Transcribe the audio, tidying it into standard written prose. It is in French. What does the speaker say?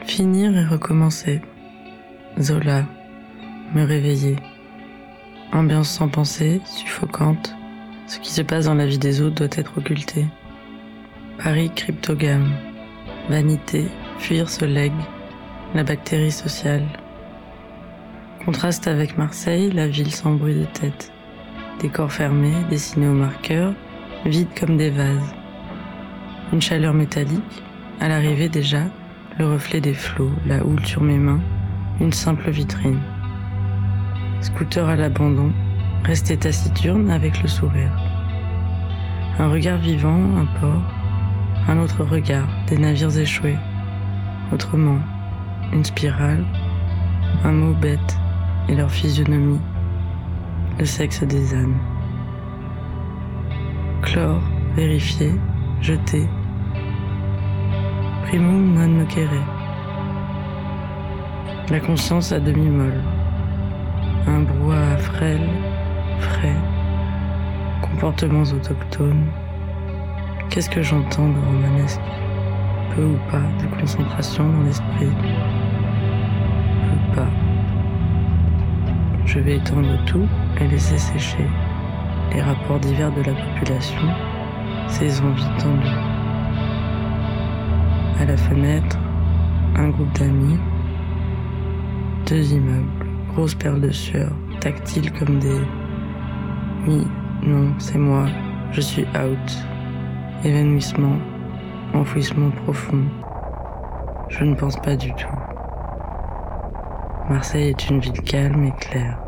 Finir et recommencer. Zola, me réveiller. Ambiance sans pensée, suffocante. Ce qui se passe dans la vie des autres doit être occulté. Paris cryptogame. Vanité, fuir ce legs, la bactérie sociale. Contraste avec Marseille, la ville sans bruit de tête. Décors fermés, dessinés au marqueur, vides comme des vases. Une chaleur métallique, à l'arrivée déjà, le reflet des flots, la houle sur mes mains, une simple vitrine. Scooter à l'abandon, resté taciturne avec le sourire. Un regard vivant, un port, un autre regard, des navires échoués. Autrement, une spirale, un mot bête et leur physionomie, le sexe des ânes. Chlore, vérifié, jeté. Primum non nocere. La conscience à demi-molle. Un brouhaha frêle, frais. Comportements autochtones. Qu'est-ce que j'entends de romanesque? Peu ou pas de concentration dans l'esprit. Peu pas. Je vais étendre tout et laisser sécher les rapports divers de la population, ses envies tendues. À la fenêtre, un groupe d'amis, 2 immeubles, grosses perles de sueur, tactiles comme des « oui, non, c'est moi, je suis out ». Évanouissement, enfouissement profond. Je ne pense pas du tout. Marseille est une ville calme et claire.